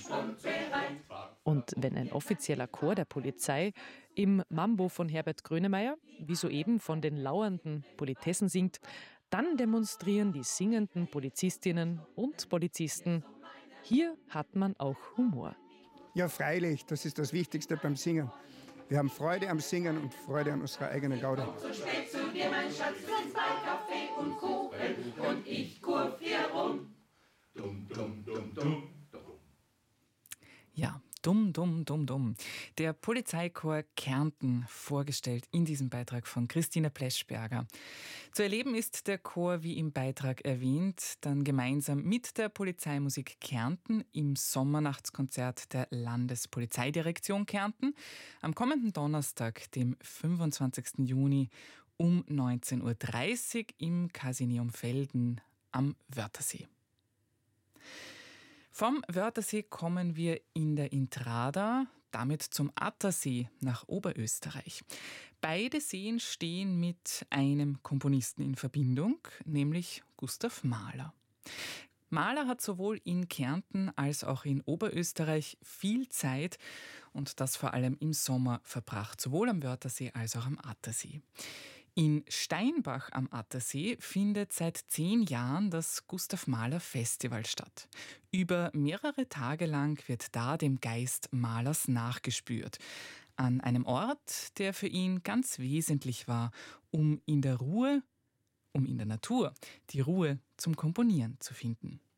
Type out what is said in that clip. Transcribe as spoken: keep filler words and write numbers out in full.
Und wenn ein offizieller Chor der Polizei im Mambo von Herbert Grönemeyer, wie soeben von den lauernden Politessen singt, dann demonstrieren die singenden Polizistinnen und Polizisten: Hier hat man auch Humor. Ja, freilich, das ist das Wichtigste beim Singen. Wir haben Freude am Singen und Freude an unserer eigenen Gaude. So spät zu dir, mein Schatz, trotz bei Kaffee und Kuchen und ich kurv hier rum. Dumm, dumm, dumm, dumm, dumm. Ja, dumm, dumm, dumm, dumm. Der Polizeichor Kärnten, vorgestellt in diesem Beitrag von Christina Pleschberger. Zu erleben ist der Chor, wie im Beitrag erwähnt, dann gemeinsam mit der Polizeimusik Kärnten im Sommernachtskonzert der Landespolizeidirektion Kärnten am kommenden Donnerstag, dem fünfundzwanzigsten Juni um neunzehn Uhr dreißig im Casineum Velden am Wörthersee. Vom Wörthersee kommen wir in der Intrada, damit zum Attersee nach Oberösterreich. Beide Seen stehen mit einem Komponisten in Verbindung, nämlich Gustav Mahler. Mahler hat sowohl in Kärnten als auch in Oberösterreich viel Zeit und das vor allem im Sommer verbracht, sowohl am Wörthersee als auch am Attersee. In Steinbach am Attersee findet seit zehn Jahren das Gustav Mahler Festival statt. Über mehrere Tage lang wird da dem Geist Mahlers nachgespürt. An einem Ort, der für ihn ganz wesentlich war, um in der Ruhe, um in der Natur die Ruhe zum Komponieren zu finden.